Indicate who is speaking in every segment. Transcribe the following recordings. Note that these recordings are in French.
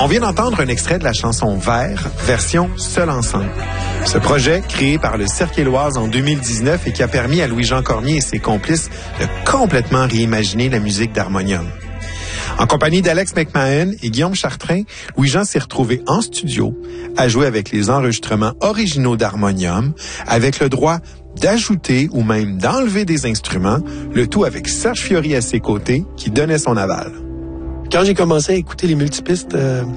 Speaker 1: On vient d'entendre un extrait de la chanson Vert, version Seul ensemble. Ce projet, créé par le Cirque Éloise en 2019 et qui a permis à Louis-Jean Cormier et ses complices de complètement réimaginer la musique d'harmonium. En compagnie d'Alex McMahon et Guillaume Chartrain, Louis-Jean s'est retrouvé en studio à jouer avec les enregistrements originaux d'harmonium, avec le droit d'ajouter ou même d'enlever des instruments, le tout avec Serge Fiori à ses côtés qui donnait son aval.
Speaker 2: Quand j'ai commencé à écouter les multipistes,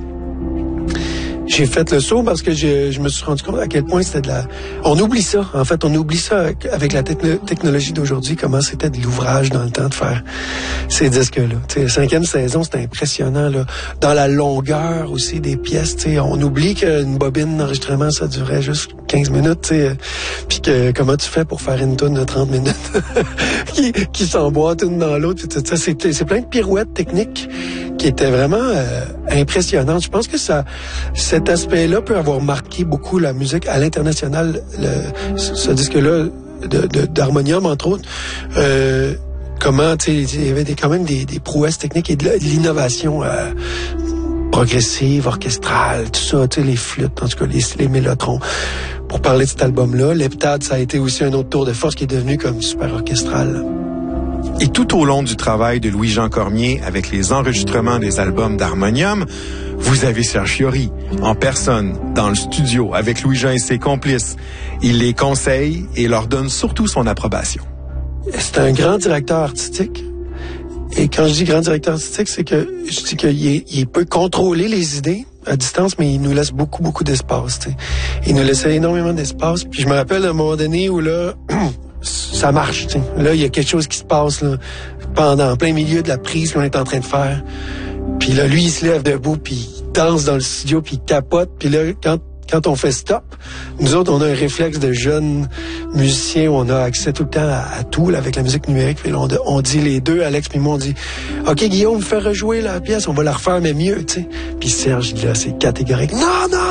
Speaker 2: j'ai fait le saut parce que je me suis rendu compte à quel point c'était de la... On oublie ça. En fait, on oublie ça avec la technologie d'aujourd'hui, comment c'était de l'ouvrage dans le temps de faire ces disques-là. T'sais, la 5e saison, c'était impressionnant. Là. Dans la longueur aussi des pièces, on oublie qu'une bobine d'enregistrement, ça durait juste 15 minutes. Puis que comment tu fais pour faire une toune de 30 minutes qui s'emboîte une dans l'autre. C'est plein de pirouettes techniques qui étaient vraiment impressionnantes. Je pense que cet aspect-là peut avoir marqué beaucoup la musique à l'international. Ce disque-là d'harmonium, entre autres, comment, tu sais, il y avait quand même des prouesses techniques et de l'innovation progressive, orchestrale, tout ça, tu sais, les flûtes, en tout cas les mélotrons. Pour parler de cet album-là, l'Heptade, ça a été aussi un autre tour de force qui est devenu comme super orchestral.
Speaker 1: Et tout au long du travail de Louis-Jean Cormier avec les enregistrements des albums d'harmonium, vous avez Serge Fiori, en personne, dans le studio, avec Louis-Jean et ses complices. Il les conseille et leur donne surtout son approbation.
Speaker 2: C'est un grand directeur artistique. Et quand je dis grand directeur artistique, c'est que je dis qu'il peut contrôler les idées à distance, mais il nous laisse beaucoup d'espace. T'sais. Il nous laissait énormément d'espace. Puis je me rappelle à un moment donné où là... ça marche, t'sais. Là, il y a quelque chose qui se passe là, en plein milieu de la prise qu'on est en train de faire. Puis là, lui, il se lève debout, puis il danse dans le studio, puis il capote. Puis là, quand on fait stop, nous autres, on a un réflexe de jeunes musiciens où on a accès tout le temps à tout, là, avec la musique numérique. Puis là, on dit les deux, Alex puis moi, on dit « OK, Guillaume, fais rejouer la pièce, on va la refaire, mais mieux, tu sais. » Puis Serge, là, c'est catégorique. « Non!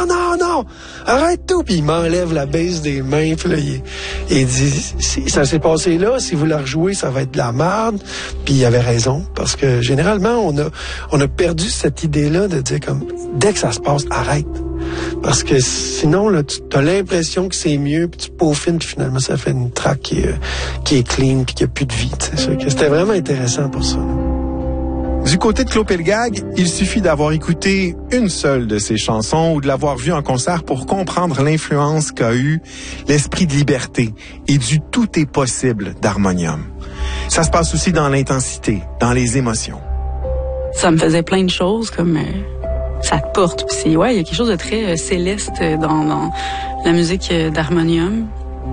Speaker 2: Arrête tout! » Puis il m'enlève la baisse des mains, puis là, il dit « Ça s'est passé là, si vous la rejouez, ça va être de la merde. » Puis il avait raison, parce que généralement, on a perdu cette idée-là de dire comme « Dès que ça se passe, arrête! » Parce que sinon, là, tu as l'impression que c'est mieux, puis tu peaufines, puis finalement, ça fait une track qui est clean, puis qui a plus de vie. C'était vraiment intéressant pour ça.
Speaker 1: Du côté de Claude Pelgag, il suffit d'avoir écouté une seule de ses chansons ou de l'avoir vue en concert pour comprendre l'influence qu'a eu l'esprit de liberté et du tout est possible d'harmonium. Ça se passe aussi dans l'intensité, dans les émotions.
Speaker 3: Ça me faisait plein de choses comme... ça te porte. Puis il y a quelque chose de très céleste dans la musique d'harmonium.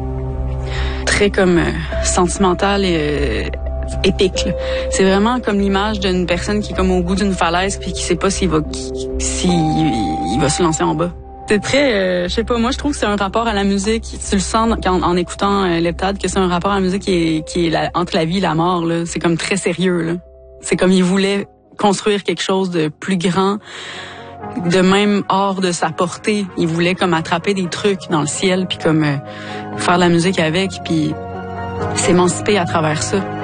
Speaker 3: Très comme sentimental et épique. Là. C'est vraiment comme l'image d'une personne qui est comme au bout d'une falaise puis qui sait pas s'il va se lancer en bas. C'est très, je sais pas, moi je trouve que c'est un rapport à la musique. Tu le sens en écoutant l'Heptade que c'est un rapport à la musique qui est entre la vie et la mort. Là. C'est comme très sérieux. Là. C'est comme il voulait construire quelque chose de plus grand, de même hors de sa portée. Il voulait comme attraper des trucs dans le ciel puis comme faire de la musique avec puis s'émanciper à travers ça.